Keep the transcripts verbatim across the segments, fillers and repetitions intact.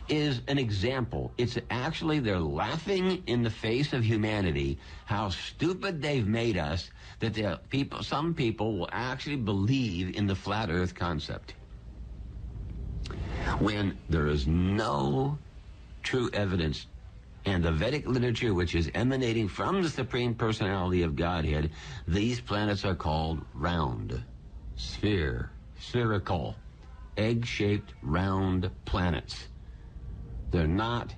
is an example. It's actually, they're laughing in the face of humanity, how stupid they've made us, that there people, some people will actually believe in the flat earth concept, when there is no true evidence. And the Vedic literature, which is emanating from the Supreme Personality of Godhead, these planets are called round, sphere, spherical, egg-shaped round planets. They're not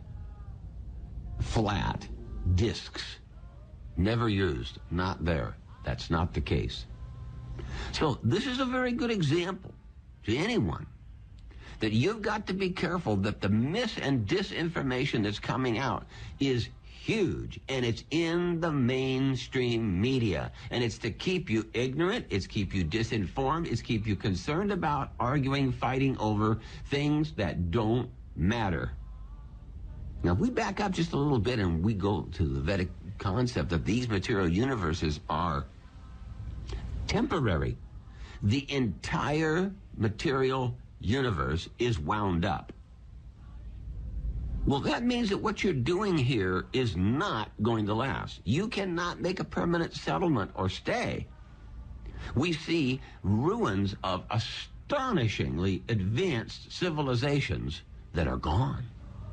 flat discs. Never used. Not there. That's not the case. So this is a very good example to anyone that you've got to be careful that the mis and disinformation that's coming out is huge, and it's in the mainstream media, and it's to keep you ignorant, it's keep you disinformed, it's keep you concerned about arguing, fighting over things that don't matter. Now, if we back up just a little bit and we go to the Vedic concept that these material universes are temporary, the entire material universe is wound up. Well, that means that what you're doing here is not going to last. You cannot make a permanent settlement or stay. We see ruins of astonishingly advanced civilizations that are gone.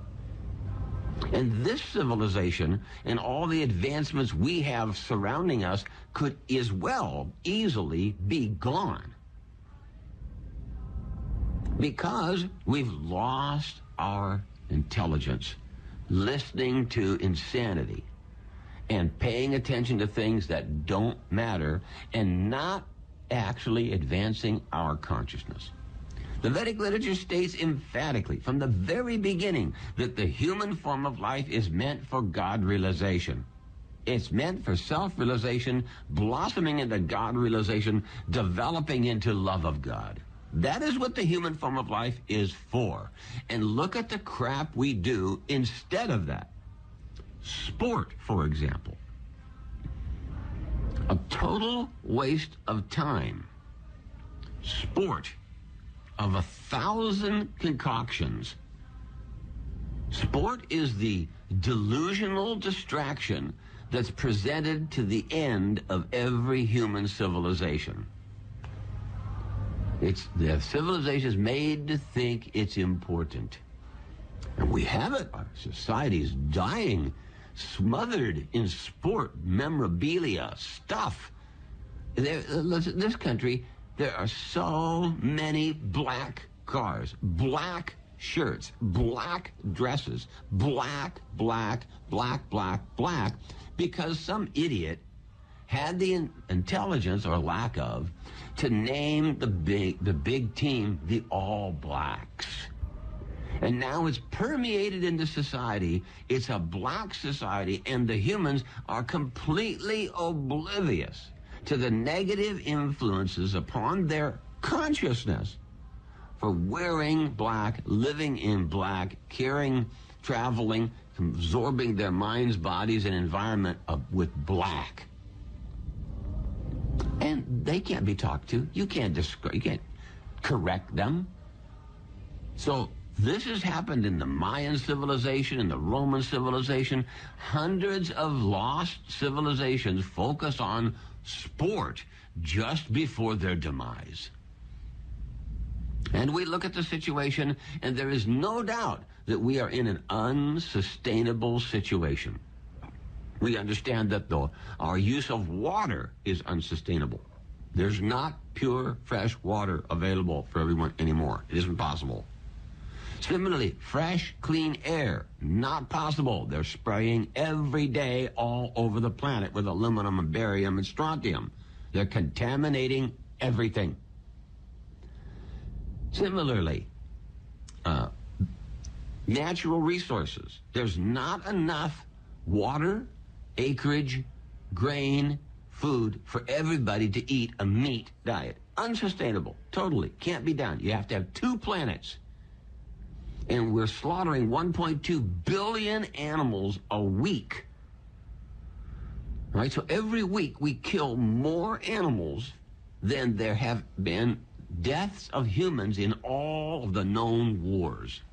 And this civilization and all the advancements we have surrounding us could as well easily be gone, because we've lost our intelligence, listening to insanity and paying attention to things that don't matter and not actually advancing our consciousness. The Vedic literature states emphatically from the very beginning that the human form of life is meant for God realization. It's meant for self-realization, blossoming into God realization, developing into love of God. That is what the human form of life is for. And look at the crap we do instead of that. Sport, for example. A total waste of time. Sport of a thousand concoctions. Sport is the delusional distraction that's presented to the end of every human civilization. It's the civilization is made to think it's important. And we have it. Our society's dying, smothered in sport, memorabilia, stuff. There, listen, this country, there are so many black cars, black shirts, black dresses, black, black, black, black, black, because some idiot had the in- intelligence or lack of to name the big the big team the All Blacks. And now it's permeated into society. It's a black society, and the humans are completely oblivious to the negative influences upon their consciousness for wearing black, living in black, caring, traveling, absorbing their minds, bodies, and environment of, with black. And they can't be talked to. You can't describe, you can't correct them. So this has happened in the Mayan civilization, in the Roman civilization. Hundreds of lost civilizations focus on sport just before their demise. And we look at the situation, and there is no doubt that we are in an unsustainable situation. We understand that, though, our use of water is unsustainable. There's not pure, fresh water available for everyone anymore. It isn't possible. Similarly, fresh, clean air, not possible. They're spraying every day all over the planet with aluminum and barium and strontium. They're contaminating everything. Similarly, uh, natural resources. There's not enough water, acreage, grain, food for everybody to eat a meat diet. Unsustainable. Totally. Can't be done. You have to have two planets. And we're slaughtering one point two billion animals a week. All right, so every week we kill more animals than there have been deaths of humans in all of the known wars.